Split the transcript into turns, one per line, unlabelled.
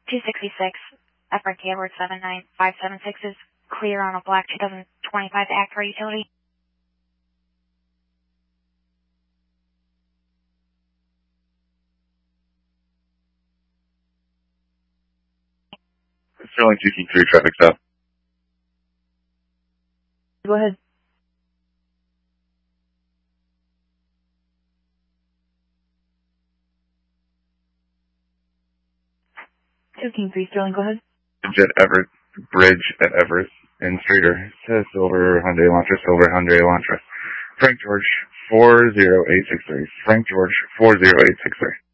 266, FRT Edward 79576 is clear on a black 2025 Acura utility.
Sterling 2King 3, traffic stop.
Go ahead. Two King 3, Sterling, go ahead.
Jet Everett, bridge at Everett and Streeter. Silver Hyundai Elantra. Frank George 40863. Frank George 40863.